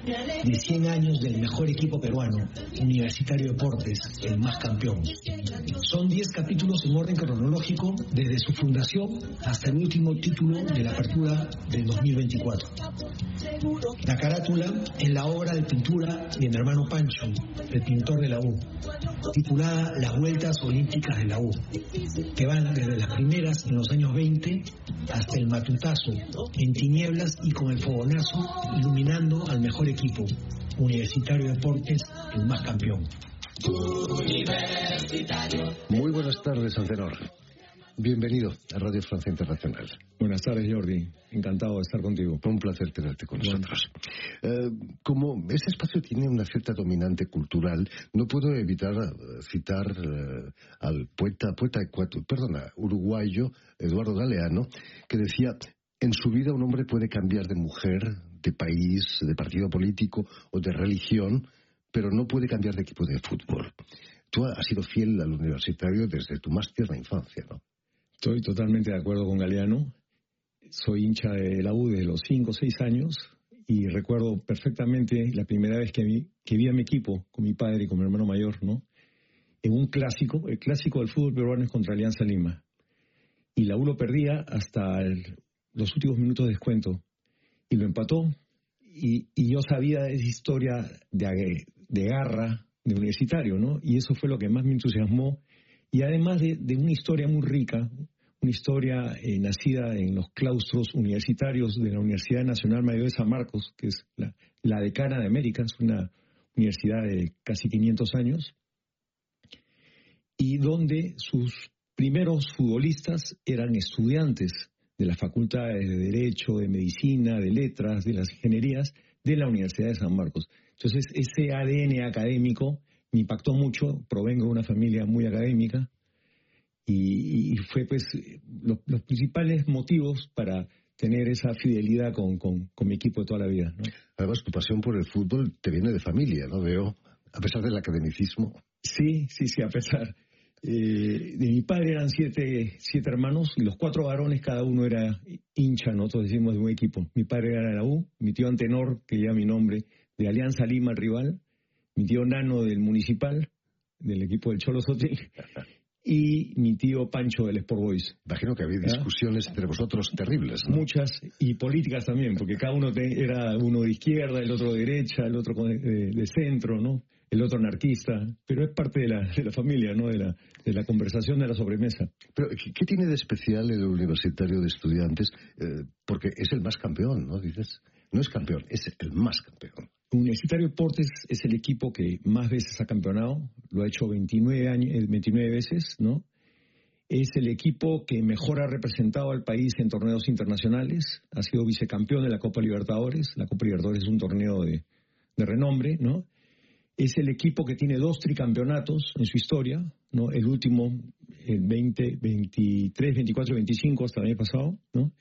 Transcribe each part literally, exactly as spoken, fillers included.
de cien años del mejor equipo peruano, Universitario Deportes, el más campeón. Son diez capítulos en orden cronológico desde su fundación hasta el último título de la apertura del dos mil veinticuatro. La carátula es la obra de pintura de mi hermano Pancho, el pintor de la U, titulada Las Vueltas Olímpicas de la U, que van desde las primeras en los años veinte hasta el matutazo, en tinieblas y con el fogonazo, iluminando al mejor equipo, Universitario Deportes, el más campeón. Muy buenas tardes, Antenor. Bienvenido a Radio Francia Internacional. Buenas tardes, Jordi. Encantado de estar contigo. Un placer tenerte con Bueno. nosotros. Eh, como ese espacio tiene una cierta dominante cultural, no puedo evitar eh, citar eh, al poeta, poeta ecuato- perdona, uruguayo Eduardo Galeano, que decía: en su vida un hombre puede cambiar de mujer, de país, de partido político o de religión, pero no puede cambiar de equipo de fútbol. Tú has sido fiel al Universitario desde tu más tierna infancia, ¿no? Estoy totalmente de acuerdo con Galeano. Soy hincha de la U desde los cinco o seis años y recuerdo perfectamente la primera vez que vi, que vi a mi equipo con mi padre y con mi hermano mayor, ¿no? En un clásico, el clásico del fútbol peruano es contra Alianza Lima. Y la U lo perdía hasta el- los últimos minutos de descuento. Y lo empató. Y, y yo sabía de esa historia de, de garra de Universitario, ¿no? Y eso fue lo que más me entusiasmó. Y además de, de una historia muy rica, una historia eh, nacida en los claustros universitarios de la Universidad Nacional Mayor de San Marcos, que es la, la decana de América, es una universidad de casi quinientos años, y donde sus primeros futbolistas eran estudiantes de las facultades de Derecho, de Medicina, de Letras, de las Ingenierías de la Universidad de San Marcos. Entonces, ese A D N académico me impactó mucho. Provengo de una familia muy académica y, y fue pues los, los principales motivos para tener esa fidelidad con, con, con mi equipo de toda la vida, ¿no? Además, tu pasión por el fútbol te viene de familia, ¿no? Veo, a pesar del academicismo. Sí, sí, sí, a pesar. Eh, de mi padre eran siete, siete hermanos y los cuatro varones, cada uno era hincha, nosotros decimos, de un equipo. Mi padre era de la U, mi tío Antenor, que lleva mi nombre, de Alianza Lima, el rival, mi tío Nano del Municipal, del equipo del Cholo Sotil, y mi tío Pancho del Sport Boys. Imagino que había ¿Ah? discusiones entre vosotros terribles, ¿no? Muchas, y políticas también, porque cada uno te- era uno de izquierda, el otro de derecha, el otro con- de, de centro, ¿no? El otro anarquista, pero es parte de la, de la familia, ¿no? De la, de la conversación de la sobremesa. Pero, ¿qué, qué tiene de especial el Universitario de Estudiantes? Eh, porque es el más campeón, ¿no? Dices, no es campeón, es el más campeón. Universitario Deportes es el equipo que más veces ha campeonado, lo ha hecho veintinueve, años, eh, veintinueve veces, ¿no? Es el equipo que mejor ha representado al país en torneos internacionales, ha sido vicecampeón de la Copa Libertadores, la Copa Libertadores es un torneo de, de renombre, ¿no? Es el equipo que tiene dos tricampeonatos en su historia, ¿no? El último, el veinte, veintitrés, veinticuatro, veinticinco, hasta el año pasado, ¿no?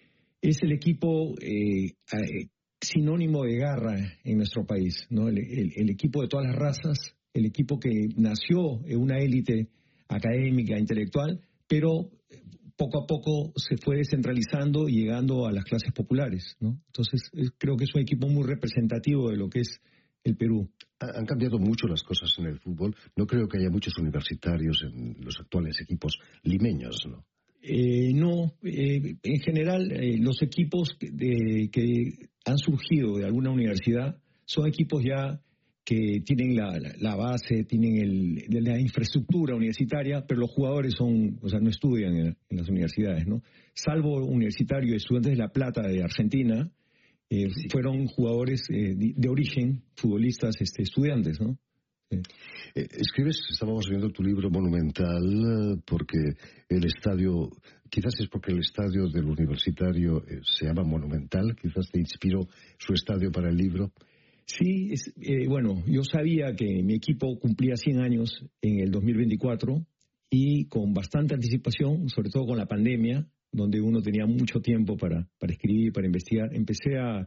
Es el equipo eh, eh, sinónimo de garra en nuestro país, ¿no? El, el, el equipo de todas las razas, el equipo que nació en una élite académica, intelectual, pero poco a poco se fue descentralizando y llegando a las clases populares, ¿no? Entonces, es, creo que es un equipo muy representativo de lo que es el Perú. Han cambiado mucho las cosas en el fútbol. No creo que haya muchos universitarios en los actuales equipos limeños, ¿no? Eh, no, eh, en general eh, los equipos que, de, que han surgido de alguna universidad son equipos ya que tienen la, la, la base, tienen el, de la infraestructura universitaria, pero los jugadores son, o sea, no estudian en, en las universidades, ¿no? Salvo Universitario y Estudiantes de La Plata de Argentina, eh, sí. fueron jugadores eh, de, de origen, futbolistas, este, estudiantes, ¿no? Sí. Eh, escribes, estábamos viendo tu libro Monumental, eh, porque el estadio, quizás es porque el estadio del Universitario eh, se llama Monumental, quizás te inspiró su estadio para el libro. Sí, es, eh, bueno, yo sabía que mi equipo cumplía cien años en el dos mil veinticuatro y con bastante anticipación, sobre todo con la pandemia, donde uno tenía mucho tiempo para, para escribir, para investigar, empecé a,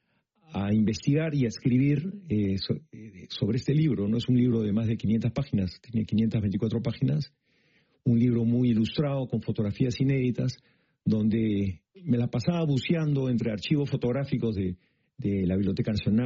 a investigar y a escribir eh, so, eh, sobre este libro. No es un libro de más de quinientas páginas, tiene quinientas veinticuatro páginas, un libro muy ilustrado con fotografías inéditas, donde me la pasaba buceando entre archivos fotográficos de, de la Biblioteca Nacional,